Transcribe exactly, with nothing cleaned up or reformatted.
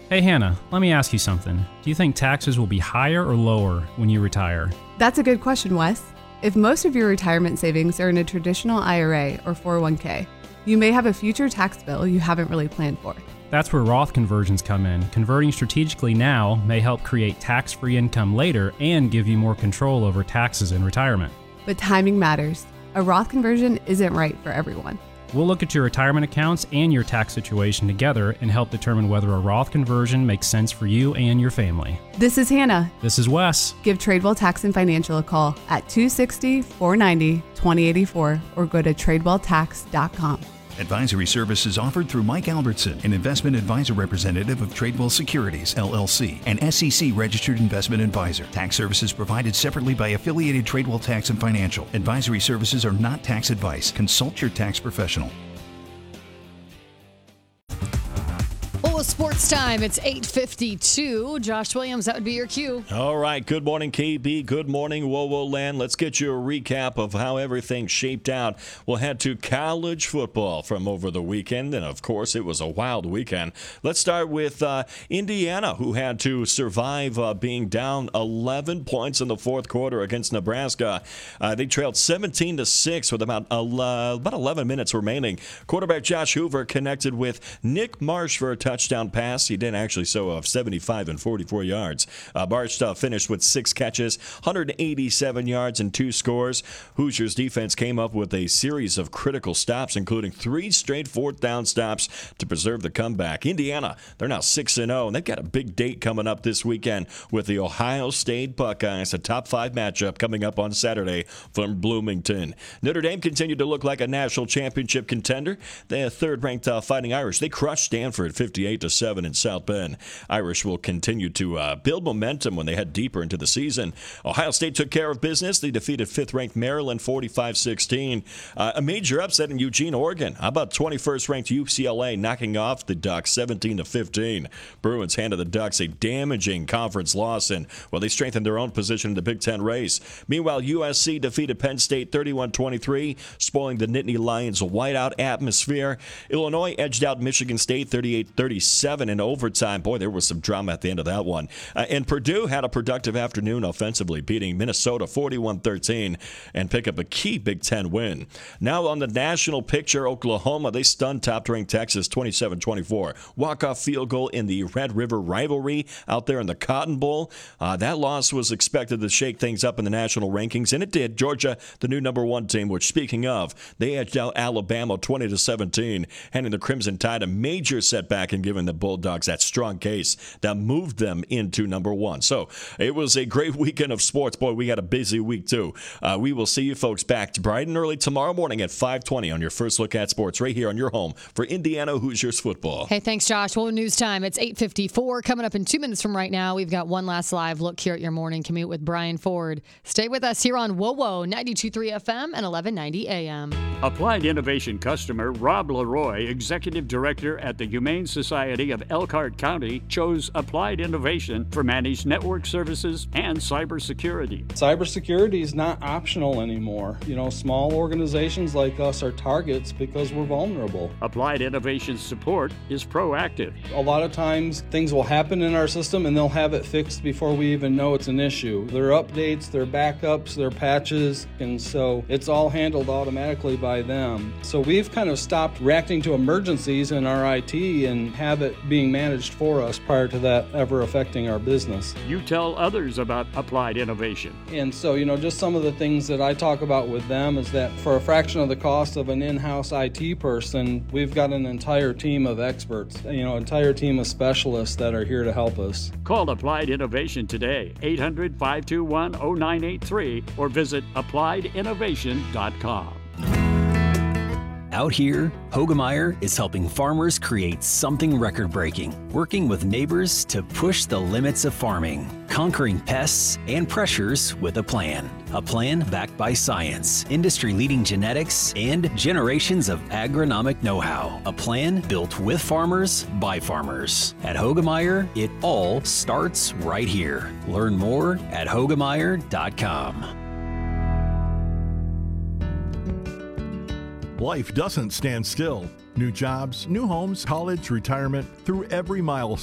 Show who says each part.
Speaker 1: Hey Hannah, let me ask you something. Do you think taxes will be higher or lower when you retire?
Speaker 2: That's a good question, Wes. If most of your retirement savings are in a traditional I R A or four oh one k, you may have a future tax bill you haven't really planned for.
Speaker 1: That's where Roth conversions come in. Converting strategically now may help create tax-free income later and give you more control over taxes in retirement.
Speaker 2: But timing matters. A Roth conversion isn't right for everyone.
Speaker 1: We'll look at your retirement accounts and your tax situation together and help determine whether a Roth conversion makes sense for you and your family.
Speaker 2: This is Hannah.
Speaker 1: This is Wes.
Speaker 2: Give Tradewell Tax and Financial a call at two six zero, four nine zero, two zero eight four or go to tradewell tax dot com.
Speaker 3: Advisory services offered through Mike Albertson, an investment advisor representative of Tradewell Securities, L L C, an S E C-registered investment advisor. Tax services provided separately by affiliated Tradewell Tax and Financial. Advisory services are not tax advice. Consult your tax professional.
Speaker 4: Well, it's sports time. It's eight fifty-two. Josh Williams, that would be your cue.
Speaker 5: All right. Good morning, K B. Good morning, Whoa Land. Let's get you a recap of how everything shaped out. We'll head to college football from over the weekend, and of course, it was a wild weekend. Let's start with uh, Indiana, who had to survive uh, being down eleven points in the fourth quarter against Nebraska. Uh, they trailed seventeen to six with about uh, about eleven minutes remaining. Quarterback Josh Hoover connected with Nick Marsh for a touchdown. Touchdown pass. He did actually so of seventy-five and forty-four yards. Uh, Marsh uh, finished with six catches, one hundred eighty-seven yards, and two scores. Hoosiers defense came up with a series of critical stops, including three straight fourth down stops to preserve the comeback. Indiana, they're now six and oh, and they've got a big date coming up this weekend with the Ohio State Buckeyes, a top five matchup coming up on Saturday from Bloomington. Notre Dame continued to look like a national championship contender. The third-ranked uh, Fighting Irish, they crushed Stanford fifty-eight to seven in South Bend. Irish will continue to uh, build momentum when they head deeper into the season. Ohio State took care of business. They defeated fifth-ranked Maryland forty-five sixteen. Uh, a major upset in Eugene, Oregon. How about twenty-first-ranked U C L A knocking off the Ducks seventeen to fifteen? Bruins handed the Ducks a damaging conference loss, and well, they strengthened their own position in the Big Ten race. Meanwhile, U S C defeated Penn State thirty-one twenty-three, spoiling the Nittany Lions' whiteout atmosphere. Illinois edged out Michigan State thirty-eight thirty-seven in overtime. Boy, there was some drama at the end of that one. Uh, and Purdue had a productive afternoon offensively, beating Minnesota forty-one thirteen and pick up a key Big Ten win. Now on the national picture, Oklahoma, they stunned top-ranked Texas twenty-seven twenty-four. Walk-off field goal in the Red River rivalry out there in the Cotton Bowl. Uh, that loss was expected to shake things up in the national rankings, and it did. Georgia, the new number one team, which, speaking of, they edged out Alabama twenty to seventeen, handing the Crimson Tide a major setback and giving the Bulldogs that strong case that moved them into number one. So it was a great weekend of sports. Boy, we got a busy week too. Uh, we will see you folks back bright and early tomorrow morning at five twenty on your first look at sports right here on your home for Indiana Hoosiers football.
Speaker 4: Hey, thanks, Josh. Well, news time. It's eight fifty-four. Coming up in two minutes from right now, we've got one last live look here at your morning commute with Brian Ford. Stay with us here on WOWO ninety-two point three F M and eleven ninety A M.
Speaker 6: Applied Innovation customer Rob Leroy, Executive Director at the Humane Society of Elkhart County, chose Applied Innovation for managed network services and cybersecurity.
Speaker 7: Cybersecurity is not optional anymore. You know, small organizations like us are targets because we're vulnerable.
Speaker 6: Applied Innovation's support is proactive.
Speaker 7: A lot of times things will happen in our system and they'll have it fixed before we even know it's an issue. There are updates, there are backups, there are patches, and so it's all handled automatically by them. So we've kind of stopped reacting to emergencies in our I T and have it being managed for us prior to that ever affecting our business.
Speaker 6: You tell others about Applied Innovation.
Speaker 7: And so, you know, just some of the things that I talk about with them is that for a fraction of the cost of an in-house I T person, we've got an entire team of experts, you know, entire team of specialists that are here to help us.
Speaker 6: Call Applied Innovation today, eight hundred, five two one, oh nine eight three, or visit applied innovation dot com.
Speaker 8: Out here, Hogemeyer is helping farmers create something record-breaking, working with neighbors to push the limits of farming, conquering pests and pressures with a plan. A plan backed by science, industry-leading genetics, and generations of agronomic know-how. A plan built with farmers, by farmers. At Hogemeyer, it all starts right here. Learn more at hogemeyer dot com.
Speaker 9: Life doesn't stand still. New jobs, new homes, college, retirement, through every milestone.